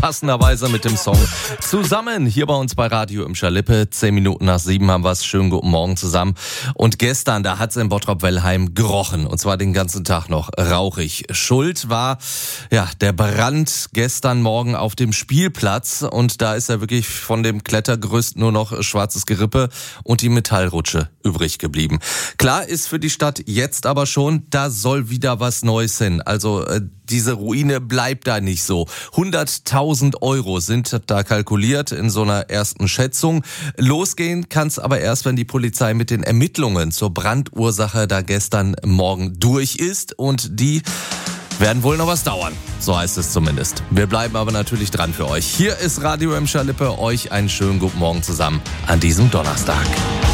passenderweise mit dem Song Zusammen hier bei uns bei Radio im Lippe. 6 Minuten nach 7 haben wir es. Schönen guten Morgen zusammen. Und gestern, da hat es in Bottrop-Wellheim gerochen. Und zwar den ganzen Tag noch rauchig. Schuld war der Brand gestern Morgen auf dem Spielplatz. Und da ist ja wirklich von dem Klettergerüst nur noch schwarzes Gerippe und die Metallrutsche übrig geblieben. Klar ist für die Stadt jetzt aber schon, da soll wieder was Neues hin. Also diese Ruine bleibt da nicht so. 100.000 Euro sind da kalkuliert in so einer ersten Schätzung. Losgehen kann es aber erst, wenn die Polizei mit den Ermittlungen zur Brandursache da gestern Morgen durch ist. Und die werden wohl noch was dauern. So heißt es zumindest. Wir bleiben aber natürlich dran für euch. Hier ist Radio im Lippe. Euch einen schönen guten Morgen zusammen an diesem Donnerstag.